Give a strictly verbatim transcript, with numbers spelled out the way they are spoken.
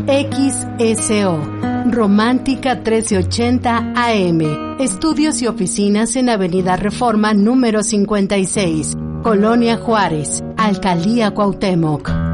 X S O, Romántica trece ochenta A M. Estudios y oficinas en Avenida Reforma número cincuenta y seis, Colonia Juárez, Alcaldía Cuauhtémoc.